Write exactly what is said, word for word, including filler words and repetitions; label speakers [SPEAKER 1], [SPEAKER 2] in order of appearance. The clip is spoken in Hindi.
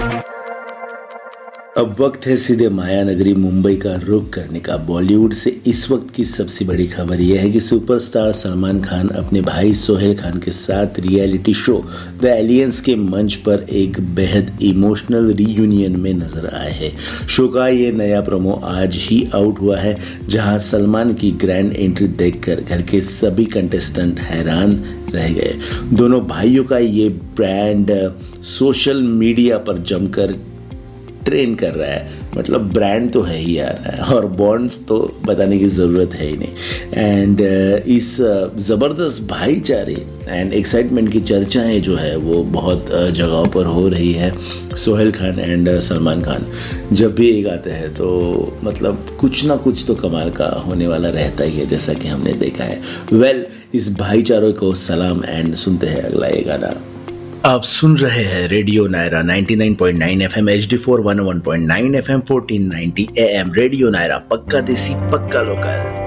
[SPEAKER 1] अब वक्त है सीधे माया नगरी मुंबई का रुख करने का। बॉलीवुड से इस वक्त की सबसे बड़ी खबर यह है कि सुपरस्टार सलमान खान अपने भाई सोहेल खान के साथ रियलिटी शो द एलियंस के मंच पर एक बेहद इमोशनल रीयूनियन में नजर आए हैं। शो का ये नया प्रोमो आज ही आउट हुआ है, जहां सलमान की ग्रैंड एंट्री देखकर घर के सभी कंटेस्टेंट हैरान रह गए। दोनों भाइयों का ये ब्रांड सोशल मीडिया पर जमकर ट्रेन कर रहा है। मतलब ब्रांड तो है ही यार, और बॉन्ड तो बताने की ज़रूरत है ही नहीं। एंड इस ज़बरदस्त भाईचारे एंड एक्साइटमेंट की चर्चाएं जो है वो बहुत जगहों पर हो रही है। सोहेल खान एंड सलमान खान जब भी एक आते हैं तो मतलब कुछ ना कुछ तो कमाल का होने वाला रहता ही है, जैसा कि हमने देखा है। वेल well, इस भाईचारों को सलाम एंड सुनते हैं अगला ये गाना। आप सुन रहे हैं रेडियो नायरा निन्यानवे point now FM, H D four one one point nine FM, fourteen ninety am. Radio Naira, पक्का देसी पक्का लोकल।